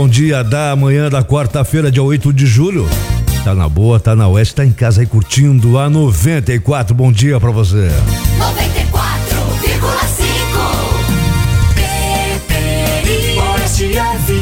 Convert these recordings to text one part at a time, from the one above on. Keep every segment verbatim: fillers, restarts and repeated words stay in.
Bom dia da manhã da quarta-feira, dia oito de julho. Tá na boa, tá na oeste, tá em casa aí curtindo a noventa e quatro. Bom dia pra você. noventa e quatro vírgula cinco Oeste F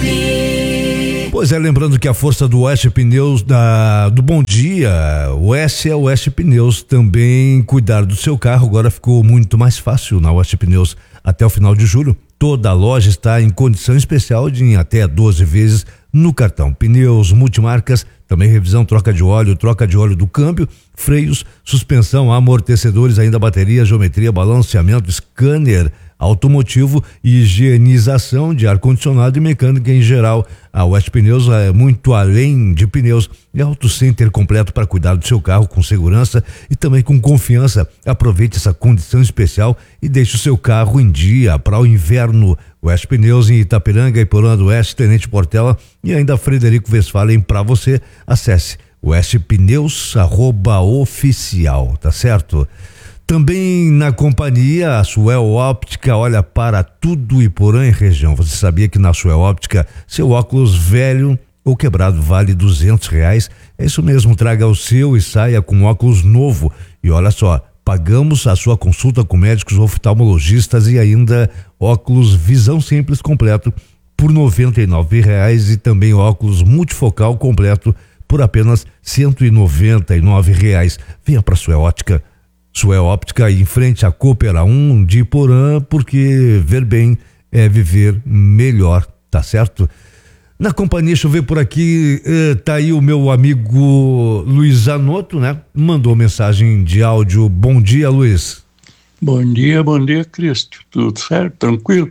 M. Pois é, lembrando que a força do Oeste Pneus, da, do Bom Dia, Oeste é Oeste Pneus, também cuidar do seu carro agora ficou muito mais fácil na Oeste Pneus. Até o final de julho, toda a loja está em condição especial de em até doze vezes no cartão. Pneus multimarcas, também revisão, troca de óleo, troca de óleo do câmbio, freios, suspensão, amortecedores, ainda bateria, geometria, balanceamento, scanner automotivo e higienização de ar-condicionado e mecânica em geral. A Oeste Pneus é muito além de pneus, é auto center completo para cuidar do seu carro com segurança e também com confiança. Aproveite essa condição especial e deixe o seu carro em dia para o inverno. Oeste Pneus em Itapiranga, Iporã do Oeste, Tenente Portela e ainda Frederico Westphalen para você. Acesse Oeste Pneus arroba oficial, tá certo? Também na companhia, a Suel Óptica olha para tudo Iporã e região. Você sabia que na Suel Óptica, seu óculos velho ou quebrado vale duzentos reais? É isso mesmo, traga o seu e saia com óculos novo. E olha só, pagamos a sua consulta com médicos oftalmologistas e ainda óculos visão simples completo por noventa e nove reais e também óculos multifocal completo por apenas cento e noventa e nove reais. Venha para a Suel Óptica. Suel Óptica em frente à Coopera um de Iporã, porque ver bem é viver melhor, tá certo? Na companhia, deixa eu ver por aqui, eh, tá aí o meu amigo Luiz Zanotto, né? Mandou mensagem de áudio. Bom dia, Luiz. Bom dia, bom dia, Cristo. Tudo certo? Tranquilo?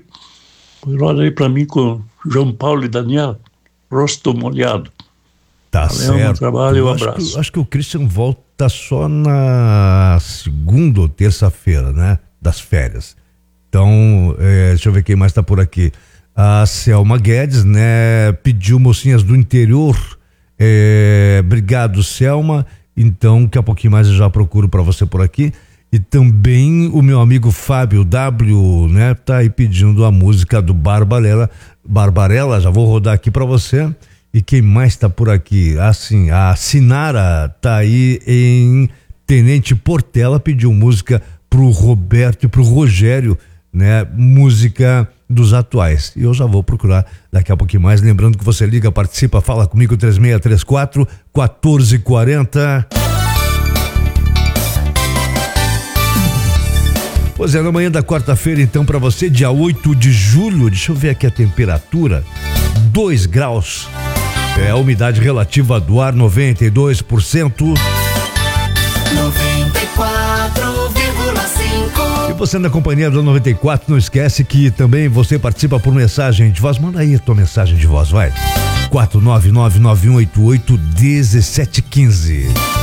Olha aí pra mim com João Paulo e Daniel, rosto molhado. Tá Valeu, certo. Bom trabalho e um acho abraço. Que, acho que o Christian volta só na segunda ou terça-feira, né? Das férias. Então, é, deixa eu ver quem mais tá por aqui. A Selma Guedes, né? Pediu mocinhas do interior. É, obrigado, Selma. Então, daqui a pouquinho mais eu já procuro para você por aqui. E também o meu amigo Fábio W, né? Tá aí pedindo a música do Barbarella. Barbarella, já vou rodar aqui para você. E quem mais tá por aqui? Assim, a Sinara tá aí em Tenente Portela, pediu música pro Roberto e pro Rogério, né? Música dos atuais. E eu já vou procurar daqui a pouquinho mais. Lembrando que você liga, participa, fala comigo, três seis três quatro, um quatro quatro zero. Pois é, na manhã da quarta-feira, então, para você, dia oito de julho, deixa eu ver aqui a temperatura, dois graus. É a umidade relativa do ar, noventa e dois por cento. noventa e quatro vírgula cinco. E você na companhia da noventa e quatro, não esquece que também você participa por mensagem de voz. Manda aí a tua mensagem de voz, vai. quatro nove nove nove um oito oito um sete um cinco.